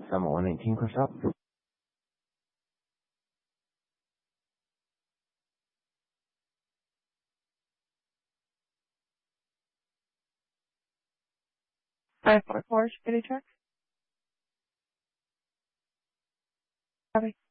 Summit 118, close up. Five four four, security check. Copy.